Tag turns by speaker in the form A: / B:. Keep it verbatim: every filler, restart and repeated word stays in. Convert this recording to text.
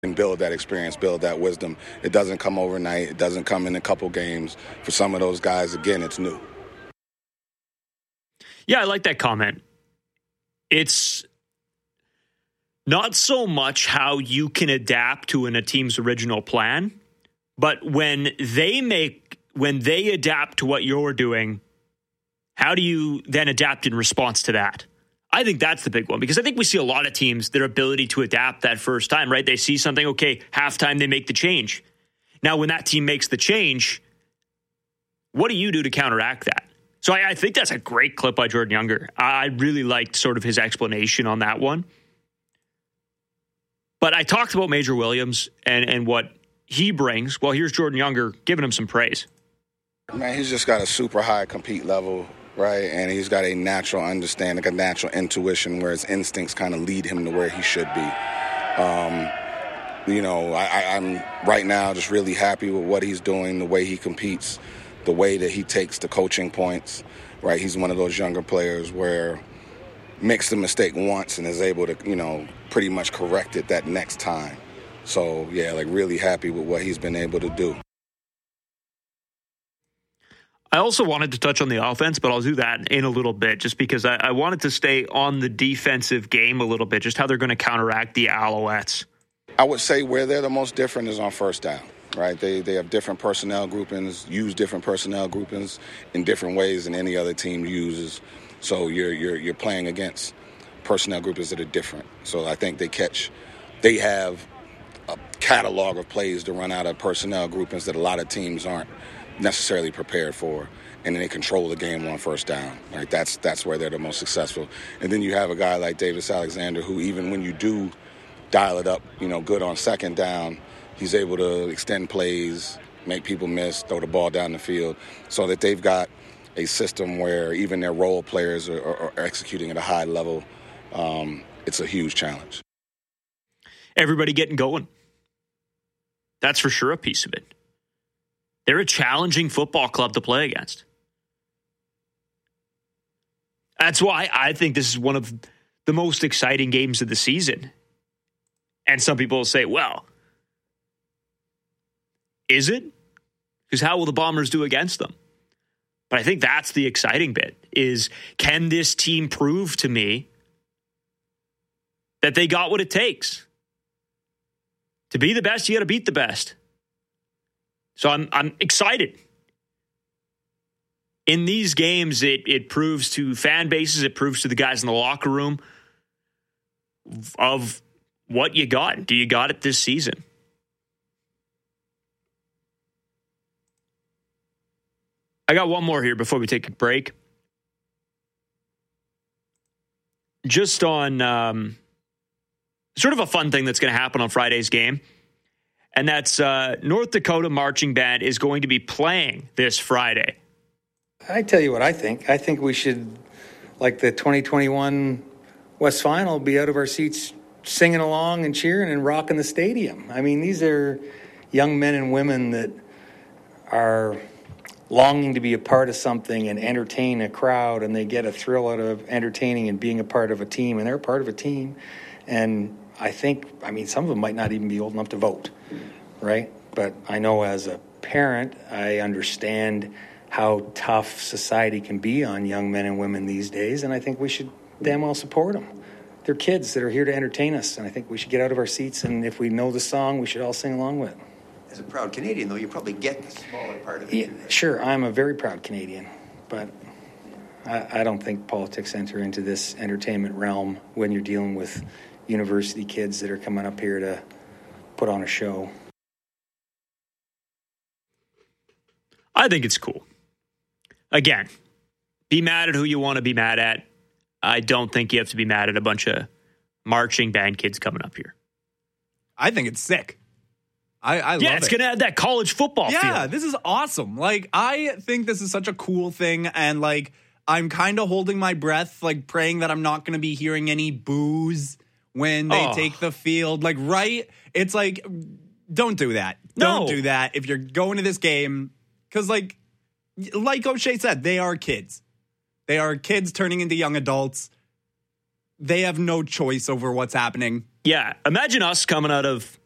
A: and build that experience, build that wisdom. It doesn't come overnight. It doesn't come in a couple games. For some of those guys, again, it's new.
B: Yeah, I like that comment. It's not so much how you can adapt to in a team's original plan, but when they make, when they adapt to what you're doing, how do you then adapt in response to that? I think that's the big one, because I think we see a lot of teams, their ability to adapt that first time, right? They see something, okay, halftime, they make the change. Now, when that team makes the change, what do you do to counteract that? So I, I think that's a great clip by Jordan Younger. I really liked sort of his explanation on that one. But I talked about Major Williams and, and what he brings. Well, here's Jordan Younger giving him some praise.
A: Man, he's just got a super high compete level. Right, and he's got a natural understanding, a natural intuition where his instincts kind of lead him to where he should be. Um, you know, I, I, I'm right now just really happy with what he's doing, the way he competes, the way that he takes the coaching points. Right, he's one of those younger players where makes the mistake once and is able to, you know, pretty much correct it that next time. So, yeah, like really happy with what he's been able to do.
B: I also wanted to touch on the offense, but I'll do that in a little bit just because I, I wanted to stay on the defensive game a little bit, just how they're going to counteract the Alouettes.
A: I would say where they're the most different is on first down, right? They they have different personnel groupings, use different personnel groupings in different ways than any other team uses. So you're you're you're playing against personnel groupings that are different. So I think they catch, they have a catalog of plays to run out of personnel groupings that a lot of teams aren't necessarily prepared for, and then they control the game on first down. Right? That's that's where they're the most successful. And then you have a guy like Davis Alexander who, even when you do dial it up, you know, good on second down, he's able to extend plays, make people miss, throw the ball down the field, so that they've got a system where even their role players are, are, are executing at a high level. Um, it's a huge challenge.
B: Everybody getting going. That's for sure a piece of it. They're a challenging football club to play against. That's why I think this is one of the most exciting games of the season. And some people will say, well, is it? Because how will the Bombers do against them? But I think that's the exciting bit, is can this team prove to me that they got what it takes? To be the best, you got to beat the best. So I'm I'm excited. In these games, it it proves to fan bases, it proves to the guys in the locker room of what you got. Do you got it this season? I got one more here before we take a break. Just on um, sort of a fun thing that's going to happen on Friday's game. And that's uh, North Dakota Marching Band is going to be playing this Friday.
C: I tell you what I think. I think we should, like the twenty twenty-one West Final, be out of our seats singing along and cheering and rocking the stadium. I mean, these are young men and women that are longing to be a part of something and entertain a crowd, and they get a thrill out of entertaining and being a part of a team, and they're a part of a team. And I think, I mean, some of them might not even be old enough to vote, right? But I know as a parent, I understand how tough society can be on young men and women these days, and I think we should damn well support them. They're kids that are here to entertain us, and I think we should get out of our seats, and if we know the song, we should all sing along with it.
D: As a proud Canadian, though, you probably get the smaller part of it.
C: Yeah, sure, I'm a very proud Canadian, but I, I don't think politics enter into this entertainment realm when you're dealing with university kids that are coming up here to put on a show.
B: I think it's cool. Again, be mad at who you want to be mad at. I don't think you have to be mad at a bunch of marching band kids coming up here.
E: I think it's sick. I, I love
B: yeah, it's
E: it.
B: going to add that college football
E: yeah,
B: feel.
E: Yeah, this is awesome. Like, I think this is such a cool thing, and, like, I'm kind of holding my breath, like, praying that I'm not going to be hearing any boos when they
B: oh.
E: take the field. Like, right? It's like, don't do that.
B: No.
E: Don't do that if you're going to this game. Because, like, like O'Shea said, they are kids. They are kids turning into young adults. They have no choice over what's happening.
B: Yeah, imagine us coming out of